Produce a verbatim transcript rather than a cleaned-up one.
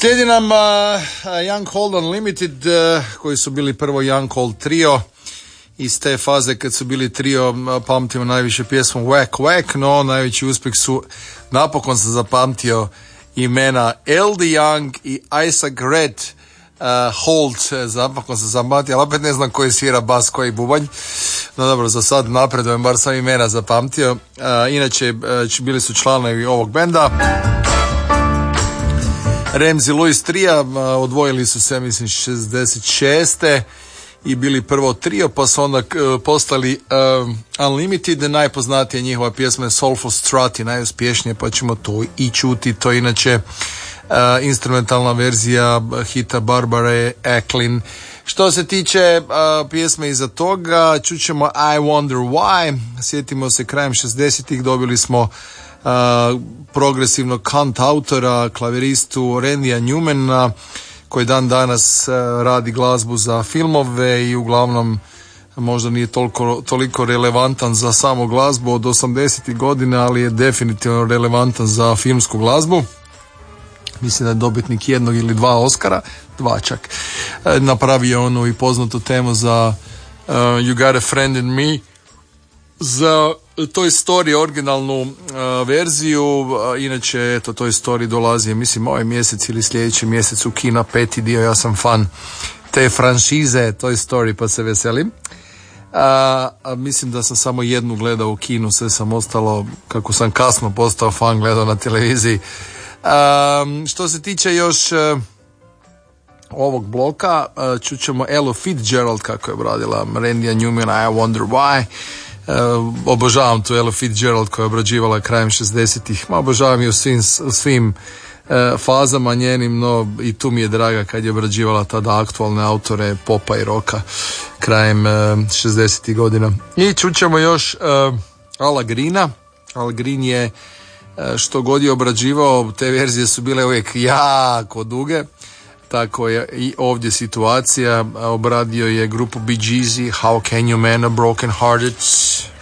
Slijedi nam uh, Young Hold Unlimited, uh, koji su bili prvo Young Hold trio. Iz te faze kad su bili trio, uh, pamtimo najviše pjesmu Whack Whack, no najveći uspjeh su, napokon sam zapamtio imena L D Young i Isaac Red uh, Holt, napokon sam zapamtio, ali opet ne znam koji svira bas, koji bubanj. No dobro, za sad napredujem, bar sam imena zapamtio. Uh, inače, uh, bili su članovi ovog benda. Ramsey Lewis trija, odvojili su se, mislim, šezdeset šeste i bili prvo trio, pa su onda uh, postali uh, Unlimited. Najpoznatija njihova pjesma je Soulful Strut, najuspješnije, pa ćemo to i čuti. To je inače uh, instrumentalna verzija hita Barbara Acklin. Što se tiče uh, pjesme iza toga, čućemo I Wonder Why. Sjetimo se, krajem šezdesetih dobili smo Uh, progresivnog kantautora, klaviristu Randyja Newmana, koji dan danas uh, radi glazbu za filmove i uglavnom možda nije toliko, toliko relevantan za samu glazbu od osamdesetih godina, ali je definitivno relevantan za filmsku glazbu. Mislim da je dobitnik jednog ili dva Oscara, dva čak. Uh, napravio onu i poznatu temu za uh, You Got a Friend in Me, za Toy Story originalnu uh, verziju. Uh, inače, eto, Toy Story dolazi, mislim, ovaj mjesec ili sljedeći mjesec u kina, peti dio. Ja sam fan te franšize Toy Story, pa se veselim. Uh, a mislim da sam samo jednu gledao u kinu, sve sam ostalo, kako sam kasno postao fan, gledao na televiziji. Uh, što se tiče još uh, ovog bloka, uh, čućemo Ella Fitzgerald kako je obradila Randyja Newmana, I Wonder Why. Uh, obožavam tu Ella Fitzgerald koja je obrađivala krajem šezdesetih, ma obožavam ju u svim, svim uh, fazama njenim, no i tu mi je draga kad je obrađivala tada aktualne autore popa i roka krajem uh, šezdesetih godina. I čućemo još uh, Ala Greena. Al Green je uh, što god je obrađivao, te verzije su bile uvijek jako duge. Tako je i ovdje situacija. Obradio je grupu Bee Gees, How Can You Mend a Broken Hearted.